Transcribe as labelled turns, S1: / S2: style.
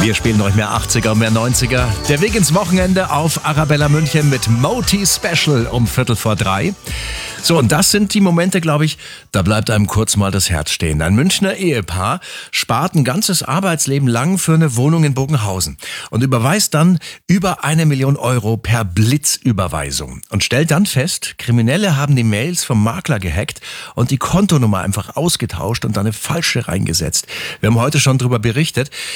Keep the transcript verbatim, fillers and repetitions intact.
S1: Wir spielen noch mehr achtziger und mehr neunziger. Der Weg ins Wochenende auf Arabella München mit Moti Special um Viertel vor drei. So, und das sind die Momente, glaube ich, da bleibt einem kurz mal das Herz stehen. Ein Münchner Ehepaar spart ein ganzes Arbeitsleben lang für eine Wohnung in Bogenhausen und überweist dann über eine Million Euro per Blitzüberweisung und stellt dann fest, Kriminelle haben die Mails vom Makler gehackt und die Kontonummer einfach ausgetauscht und dann eine falsche reingesetzt. Wir haben heute schon darüber berichtet.